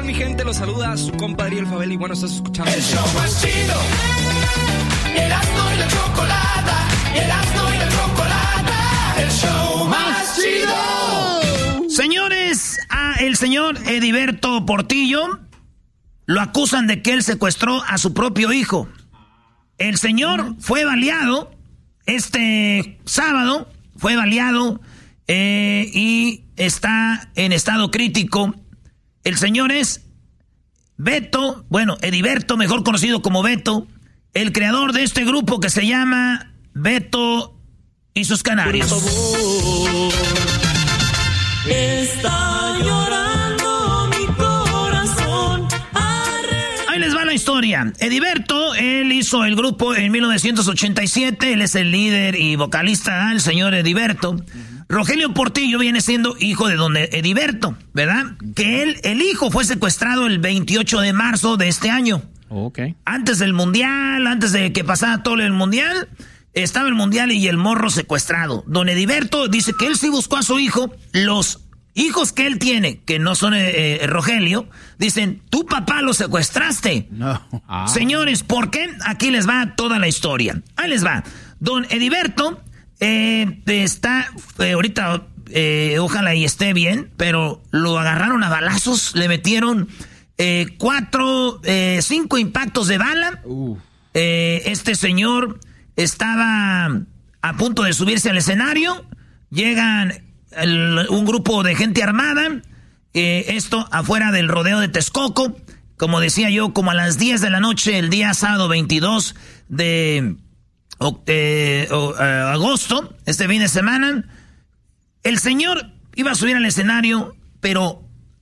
mi gente? Los saluda su compadre El Fabel y bueno, estás escuchando el show más chido. Erasmo y la chocolata. Erasmo y la chocolata. El show más chido. Señores, el señor Ediberto Portillo lo acusan de que él secuestró a su propio hijo. El señor fue baleado este sábado, y está en estado crítico. El señor es Ediberto, mejor conocido como Beto, el creador de este grupo que se llama Beto y sus Canarios. Por favor, está llorando mi corazón. Ahí les va la historia. Ediberto, él hizo el grupo en 1987, él es el líder y vocalista, el señor Ediberto. Rogelio Portillo viene siendo hijo de don Ediberto, ¿verdad? Que el hijo fue secuestrado el 28 de marzo de este año. Okay. Antes del mundial, antes de que pasara todo el mundial, estaba el mundial y el morro secuestrado. Don Ediberto dice que él sí buscó a su hijo. Los hijos que él tiene, que no son Rogelio, dicen, tu papá lo secuestraste. No. Señores, ¿por qué? Aquí les va toda la historia. Ahí les va. Don Ediberto está ahorita, ojalá y esté bien, pero lo agarraron a balazos, le metieron 5 impactos de bala. Este señor estaba a punto de subirse al escenario. Llegan un grupo de gente armada, esto afuera del rodeo de Texcoco, como decía yo, como a las 10 de la noche, el día sábado 22 de agosto, este fin de semana. El señor iba a subir al escenario, pero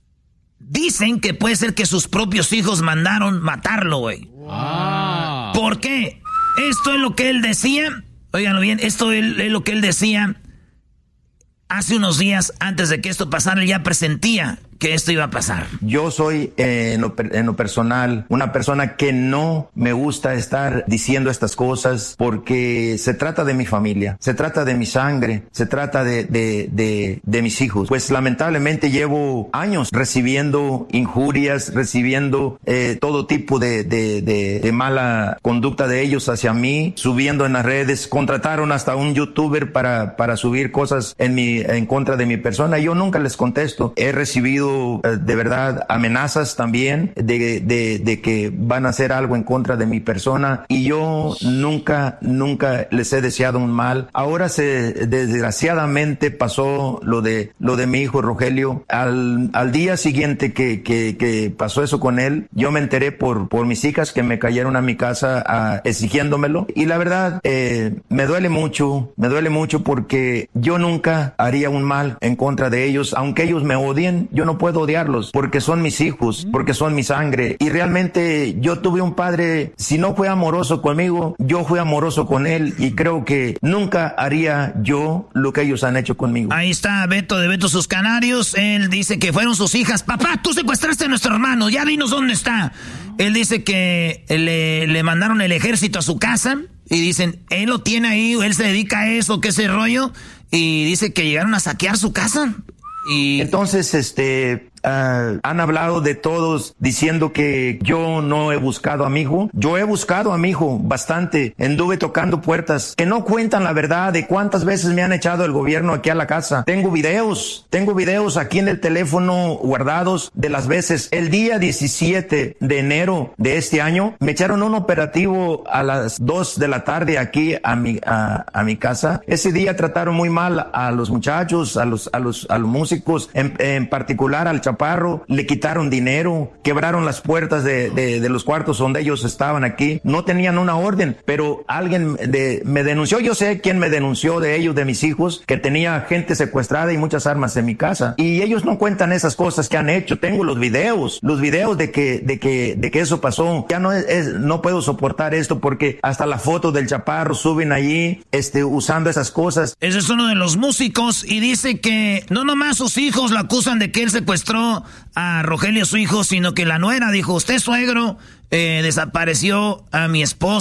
dicen que puede ser que sus propios hijos mandaron matarlo, güey. Wow. ¿Por qué? Esto es lo que él decía. Óiganlo bien, esto es lo que él decía hace unos días. Antes de que esto pasara, él ya presentía que esto iba a pasar. Yo soy, en lo personal, una persona que no me gusta estar diciendo estas cosas porque se trata de mi familia, se trata de mi sangre, se trata de mis hijos. Pues lamentablemente llevo años recibiendo injurias, recibiendo todo tipo de mala conducta de ellos hacia mí, subiendo en las redes. Contrataron hasta un youtuber para subir cosas en contra de mi persona. Yo nunca les contesto. He recibido de verdad amenazas también de que van a hacer algo en contra de mi persona y yo nunca les he deseado un mal. Ahora desgraciadamente pasó lo de mi hijo Rogelio. Al día siguiente que pasó eso con él, yo me enteré por mis hijas que me cayeron a mi casa exigiéndomelo y la verdad me duele mucho porque yo nunca haría un mal en contra de ellos, aunque ellos me odien. Yo no puedo odiarlos porque son mis hijos, porque son mi sangre. Y realmente yo tuve un padre, si no fue amoroso conmigo, yo fui amoroso con él y creo que nunca haría yo lo que ellos han hecho conmigo. Ahí está Beto de Beto sus Canarios. Él dice que fueron sus hijas. Papá, tú secuestraste a nuestro hermano, ya dinos dónde está. Él dice que le mandaron el ejército a su casa y dicen, él lo tiene ahí, él se dedica a eso, que ese rollo. Y dice que llegaron a saquear su casa. Y entonces, han hablado de todos diciendo que yo no he buscado a mi hijo. Yo he buscado a mi hijo bastante. Anduve tocando puertas que no cuentan la verdad de cuántas veces me han echado el gobierno aquí a la casa. Tengo videos aquí en el teléfono guardados de las veces. El día 17 de enero de este año me echaron un operativo a las 2 de la tarde aquí a mi casa. Ese día trataron muy mal a los muchachos, a los músicos, en particular al Chaparro. Le quitaron dinero, quebraron las puertas de los cuartos donde ellos estaban aquí. No tenían una orden, pero alguien me denunció. Yo sé quién me denunció de ellos, de mis hijos, que tenía gente secuestrada y muchas armas en mi casa. Y ellos no cuentan esas cosas que han hecho. Tengo los videos de que eso pasó. Ya no puedo soportar esto porque hasta la foto del Chaparro suben allí, usando esas cosas. Ese es uno de los músicos y dice que no nomás sus hijos lo acusan de que él secuestró a Rogelio, su hijo, sino que la nuera dijo, usted suegro desapareció a mi esposo.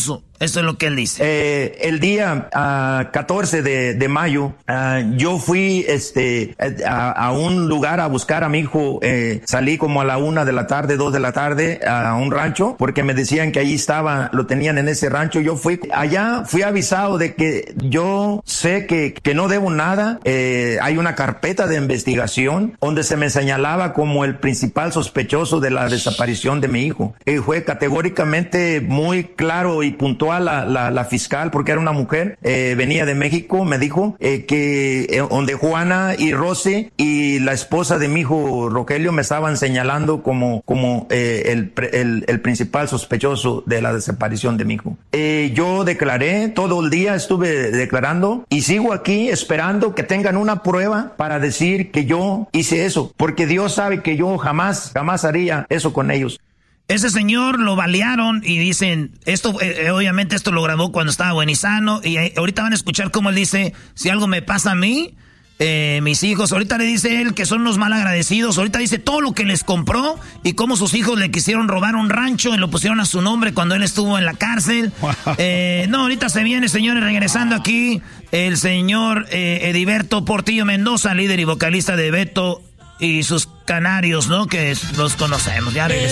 Esto es lo que él dice. El día 14 de mayo, yo fui a un lugar a buscar a mi hijo. Salí como a la 1 de la tarde, 2 de la tarde, a un rancho, porque me decían que allí lo tenían en ese rancho. Yo fui allá, fui avisado de que yo sé que no debo nada. Hay una carpeta de investigación donde se me señalaba como el principal sospechoso de la desaparición de mi hijo. Fue categóricamente muy claro y puntual la fiscal, porque era una mujer, venía de México, me dijo que donde Juana y Rosy y la esposa de mi hijo Rogelio me estaban señalando como el principal sospechoso de la desaparición de mi hijo. Yo declaré, todo el día estuve declarando y sigo aquí esperando que tengan una prueba para decir que yo hice eso, porque Dios sabe que yo jamás haría eso con ellos. Ese señor lo balearon y dicen, esto obviamente esto lo grabó cuando estaba buenizano y ahorita van a escuchar cómo él dice, si algo me pasa a mí, mis hijos, ahorita le dice él que son unos mal agradecidos, ahorita dice todo lo que les compró y cómo sus hijos le quisieron robar un rancho y lo pusieron a su nombre cuando él estuvo en la cárcel. No, ahorita se viene, señores, regresando aquí, el señor Ediberto Portillo Mendoza, líder y vocalista de Beto y sus Canarios, ¿no? Que los conocemos. Ya regresamos.